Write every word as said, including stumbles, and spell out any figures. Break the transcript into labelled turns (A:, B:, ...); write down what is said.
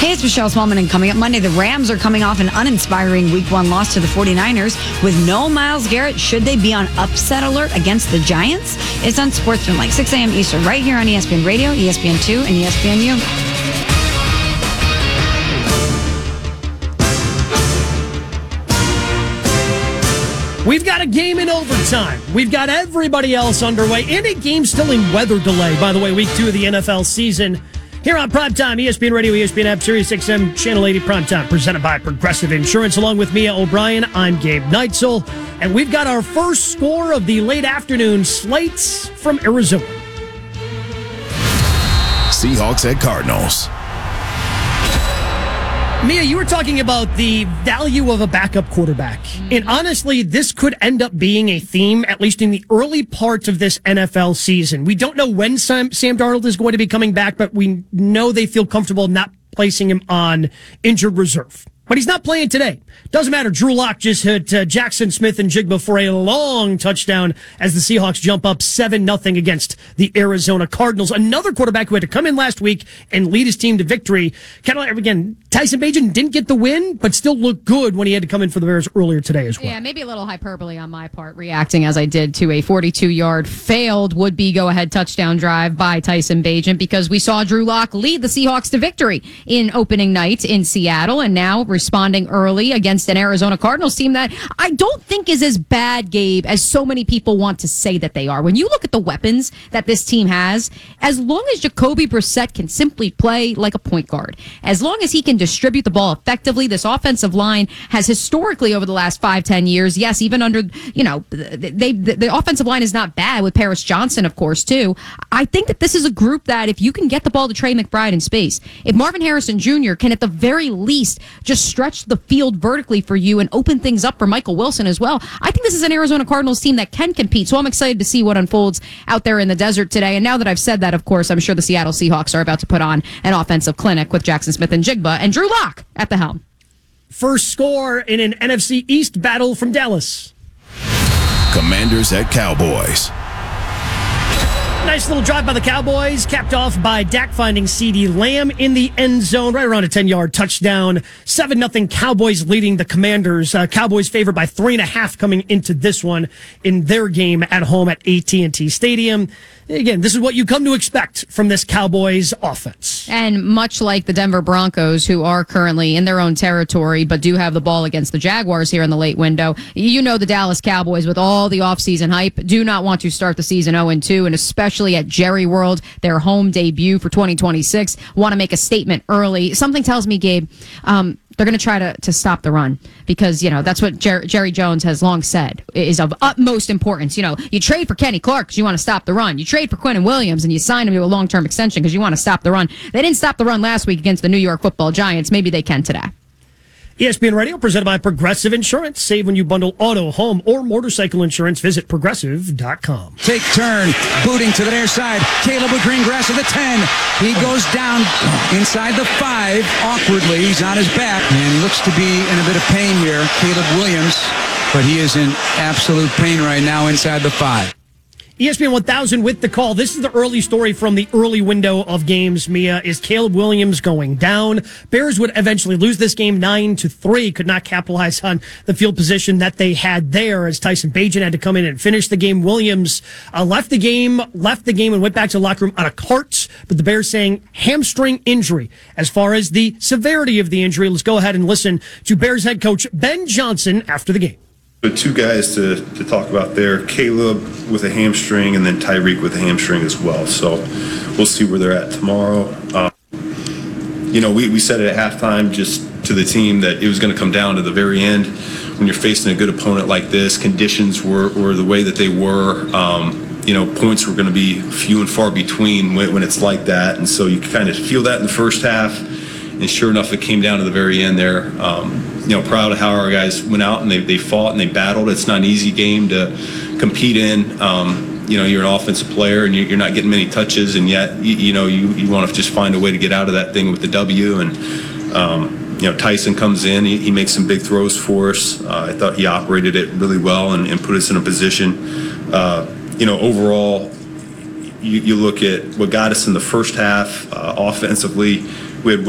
A: Hey, it's Michelle Smallman, and coming up Monday, the Rams are coming off an uninspiring week one loss to the 49ers with no Myles Garrett. Should they be on upset alert against the Giants? It's on Sportsman, six a.m. Eastern, right here on E S P N Radio, E S P N two, and E S P N U.
B: We've got a game in overtime. We've got everybody else underway, and a game still in weather delay, by the way, week two of the N F L season. Here on Primetime, E S P N Radio, E S P N App, Sirius X M, Channel eighty Primetime, presented by Progressive Insurance. Along with Mia O'Brien, I'm Gabe Neitzel, and we've got our first score of the late afternoon slates from Arizona.
C: Seahawks at Cardinals.
B: Mia, you were talking about the value of a backup quarterback. And honestly, this could end up being a theme, at least in the early parts of this N F L season. We don't know when Sam, Sam Darnold is going to be coming back, but we know they feel comfortable not placing him on injured reserve. But he's not playing today. Doesn't matter. Drew Lock just hit uh, Jackson Smith and Jigba for a long touchdown as the Seahawks jump up seven nothing against the Arizona Cardinals. Another quarterback who had to come in last week and lead his team to victory. Kind of, again, Tyson Bagent didn't get the win, but still looked good when he had to come in for the Bears earlier today as well.
D: Yeah, maybe a little hyperbole on my part, reacting as I did to a forty-two-yard failed would-be go-ahead touchdown drive by Tyson Bagent, because we saw Drew Lock lead the Seahawks to victory in opening night in Seattle, and now responding early against an Arizona Cardinals team that I don't think is as bad, Gabe, as so many people want to say that they are. When you look at the weapons that this team has, as long as Jacoby Brissett can simply play like a point guard, as long as he can distribute the ball effectively, this offensive line has historically over the last five, ten years, yes, even under, you know, they, the, the offensive line is not bad with Paris Johnson, of course, too. I think that this is a group that if you can get the ball to Trey McBride in space, if Marvin Harrison Junior can at the very least just stretch the field vertically for you and open things up for Michael Wilson as well, I think this is an Arizona Cardinals team that can compete. So I'm excited to see what unfolds out there in the desert today. And now that I've said that, of course, I'm sure the Seattle Seahawks are about to put on an offensive clinic with Jackson Smith and Jigba and Drew Lock at the helm.
B: First score in an N F C East battle from Dallas.
C: Commanders at Cowboys.
B: Nice little drive by the Cowboys, capped off by Dak finding CeeDee Lamb in the end zone, right around a ten-yard touchdown. seven nothing Cowboys leading the Commanders. Uh, Cowboys favored by three and a half coming into this one in their game at home at A T and T Stadium. Again, this is what you come to expect from this Cowboys offense.
D: And much like the Denver Broncos, who are currently in their own territory, but do have the ball against the Jaguars here in the late window, you know the Dallas Cowboys, with all the offseason hype, do not want to start the season oh and two, and especially at Jerry World, their home debut for twenty twenty-six, want to make a statement early. Something tells me, Gabe, um, they're going to try to to stop the run, because, you know, that's what Jer- Jerry Jones has long said is of utmost importance. You know, you trade for Kenny Clark because you want to stop the run. You trade for Quinnen Williams and you sign him to a long-term extension because you want to stop the run. They didn't stop the run last week against the New York Football Giants. Maybe they can today.
B: E S P N Radio, presented by Progressive Insurance. Save when you bundle auto, home, or motorcycle insurance. Visit progressive dot com.
E: Take turn, booting to the near side. Caleb with green grass at the ten. He goes down inside the five awkwardly. He's on his back and looks to be in a bit of pain here. Caleb Williams, but he is in absolute pain right now inside the five.
B: E S P N one thousand with the call. This is the early story from the early window of games, Mia. Is Caleb Williams going down? Bears would eventually lose this game nine to three. Could not capitalize on the field position that they had there as Tyson Bagent had to come in and finish the game. Williams uh, left the game, left the game and went back to the locker room on a cart, but the Bears saying hamstring injury. As far as the severity of the injury, let's go ahead and listen to Bears head coach Ben Johnson after the game.
F: The two guys to, to talk about there, Caleb with a hamstring and then Tyreek with a hamstring as well. So we'll see where they're at tomorrow. Um, you know, we, we said it at halftime just to the team that it was going to come down to the very end. When you're facing a good opponent like this, conditions were, were the way that they were. Um, you know, points were going to be few and far between when, when it's like that. And so you kind of feel that in the first half. And sure enough, it came down to the very end there. Um, you know, proud of how our guys went out and they, they fought and they battled. It's not an easy game to compete in. Um, you know, you're an offensive player and you're not getting many touches, and yet, you, you know, you, you want to just find a way to get out of that thing with the W. And, um, you know, Tyson comes in, he, he makes some big throws for us. Uh, I thought he operated it really well and, and put us in a position. Uh, you know, overall, you, you look at what got us in the first half uh, offensively. We had